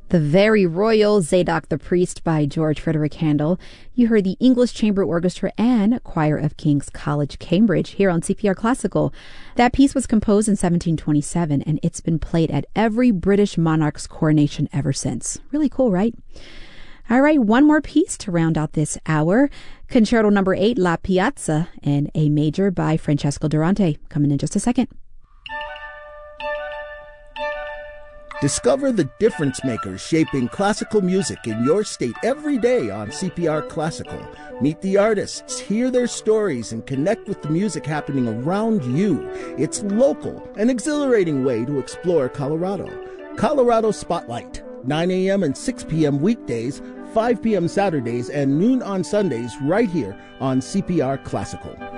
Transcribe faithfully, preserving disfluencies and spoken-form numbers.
The Very Royal Zadok the Priest by George Frederick Handel. You heard the English Chamber Orchestra and Choir of King's College, Cambridge, here on C P R Classical. That piece was composed in seventeen twenty-seven, and it's been played at every British monarch's coronation ever since. Really cool, right? All right, one more piece to round out this hour. Concerto number eight, La Piazza, in A major by Francesco Durante. Coming in just a second. Discover the difference makers shaping classical music in your state every day on C P R Classical. Meet the artists, hear their stories, and connect with the music happening around you. It's local, an exhilarating way to explore Colorado. Colorado Spotlight, nine a.m. and six p.m. weekdays, five p.m. Saturdays, and noon on Sundays right here on C P R Classical.